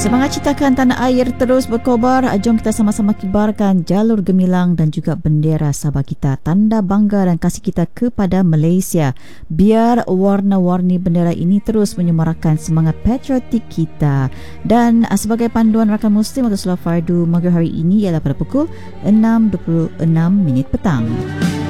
Semangat ciptakan tanah air terus berkobar. Jom kita sama-sama kibarkan jalur gemilang dan juga bendera Sabah kita, tanda bangga dan kasih kita kepada Malaysia. Biar warna-warni bendera ini terus menyemarakan semangat patriotik kita. Dan sebagai panduan rakan Muslim atau solat fardu maghrib hari ini ialah pada pukul 6.26 petang.